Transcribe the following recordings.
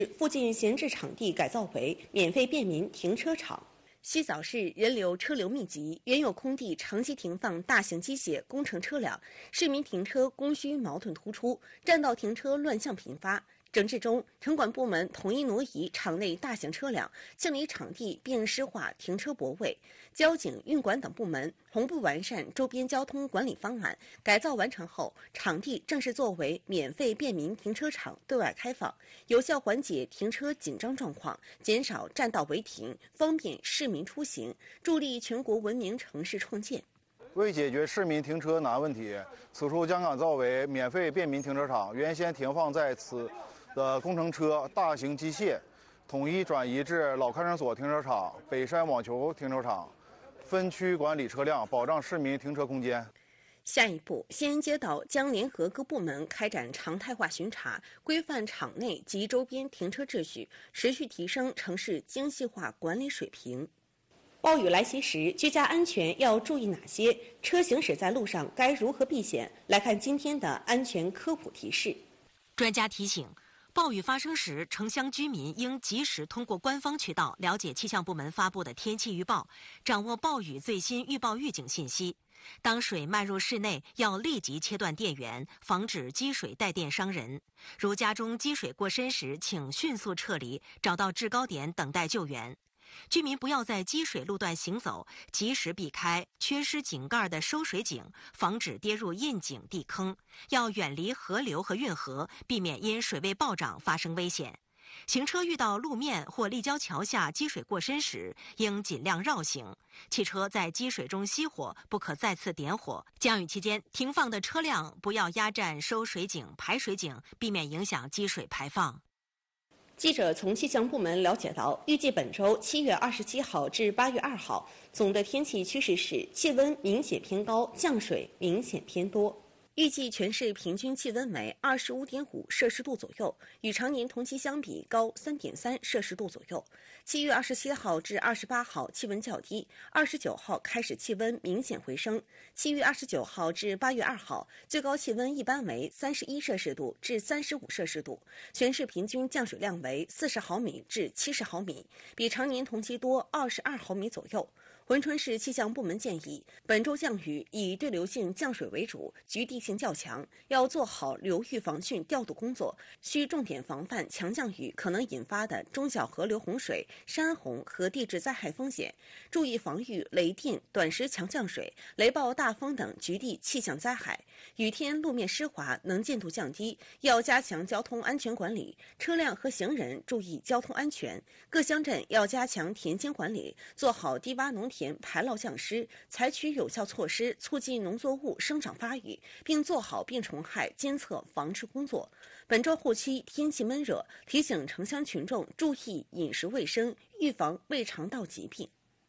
附近闲置场地改造为免费便民停车场。西枣市人流车流密集，原有空地长期停放大型机械工程车辆，市民停车供需矛盾突出，占道停车乱象频发。整治中，城管部门统一挪移场内大型车辆，清理场地并施划停车泊位。交警、运管等部门同步完善周边交通管理方案。改造完成后，场地正式作为免费便民停车场对外开放，有效缓解停车紧张状况，减少占道违停，方便市民出行，助力全国文明城市创建。 为解决市民停车难问题，此处将改造为免费便民停车场。原先停放在此的工程车、大型机械，统一转移至老看守所停车场、北山网球停车场，分区管理车辆，保障市民停车空间。 下一步，西安街道将联合各部门开展常态化巡查，规范场内及周边停车秩序，持续提升城市精细化管理水平。暴雨来袭时，居家安全要注意哪些？车行驶在路上该如何避险？来看今天的安全科普提示。 专家提醒，暴雨发生时，城乡居民应及时通过官方渠道了解气象部门发布的天气预报，掌握暴雨最新预报预警信息。当水漫入室内，要立即切断电源，防止积水带电伤人。如家中积水过深时，请迅速撤离，找到制高点等待救援。居民不要在积水路段行走，及时避开缺失井盖的收水井，防止跌入窨井地坑。要远离河流和运河，避免因水位暴涨发生危险。行车遇到路面或立交桥下积水过深时，应尽量绕行。汽车在积水中熄火，不可再次点火。降雨期间，停放的车辆不要压占收水井、排水井，避免影响积水排放。 记者从气象部门了解到，预计本周7月27号至8月2号，总的天气趋势是气温明显偏高，降水明显偏多。预计全市平均气温为25.5摄氏度左右，与常年同期相比高3.3摄氏度左右。7月27号至28号气温较低，29号开始气温明显回升。7月29号至8月2号，最高气温一般为31摄氏度至35摄氏度，全市平均降水量为40毫米至70毫米，比常年同期多22毫米左右。珲春市气象部门建议，本周降雨以对流性降水为主，局地性较强，要做好流域防汛调度工作，需重点防范强降雨可能引发的中小河流洪水、山洪和地质灾害风险，注意防御雷电、短时强降水、雷暴大风等局地气象灾害。雨天路面湿滑，能见度降低，要加强交通安全管理，车辆和行人注意交通安全。各乡镇要加强田间管理，做好低洼农田排涝降湿，采取有效措施促进农作物生长发育，并做好病虫害监测防治工作。本周后期天气闷热，提醒城乡群众注意饮食卫生，预防胃肠道疾病。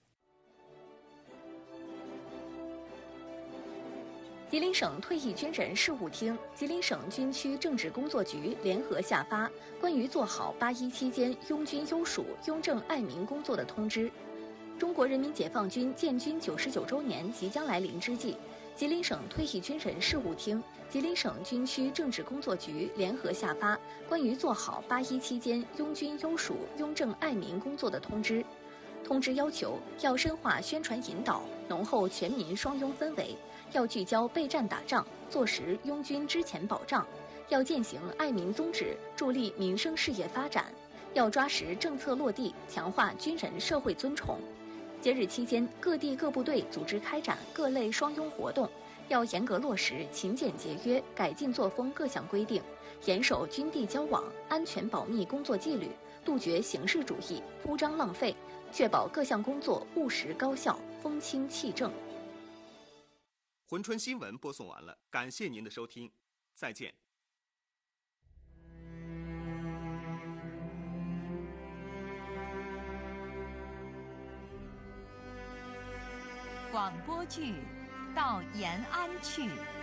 吉林省退役军人事务厅、吉林省军区政治工作局联合下发关于做好8·1期间拥军优属、拥政爱民工作的通知。中国人民解放军建军99周年即将来临之际，吉林省退役军人事务厅、吉林省军区政治工作局联合下发关于做好8·1期间拥军优属、拥政爱民工作的通知。通知要求，要深化宣传引导，浓厚全民双拥氛围，要聚焦备战打仗，做实拥军之前保障，要践行爱民宗旨，助力民生事业发展，要抓实政策落地，强化军人社会尊崇。节日期间，各地各部队组织开展各类双拥活动，要严格落实勤俭节约、改进作风各项规定，严守军地交往、安全保密工作纪律，杜绝形式主义、铺张浪费，确保各项工作务实高效、风清气正。 珲春新闻播送完了，感谢您的收听，再见。 广播剧《到延安去》